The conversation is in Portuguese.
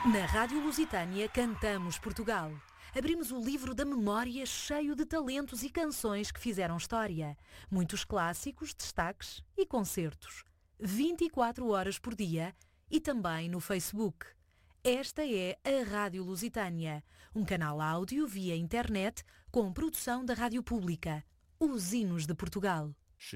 Na Rádio Lusitânia cantamos Portugal. Abrimos o livro da memória cheio de talentos e canções que fizeram história. Muitos clássicos, destaques e concertos. 24 horas por dia e também no Facebook. Esta é a Rádio Lusitânia, um canal áudio via internet com produção da Rádio Pública, os hinos de Portugal.